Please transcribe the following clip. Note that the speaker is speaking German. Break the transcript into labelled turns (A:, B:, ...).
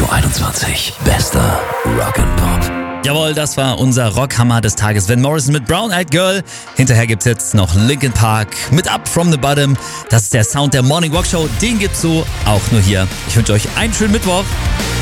A: 21. Bester Rock'n'Pop.
B: Jawohl, das war unser Rockhammer des Tages. Van Morrison mit Brown Eyed Girl. Hinterher gibt's jetzt noch Linkin Park mit Up From The Bottom. Das ist der Sound der Morning Walk Show. Den gibt's so auch nur hier. Ich wünsche euch einen schönen Mittwoch.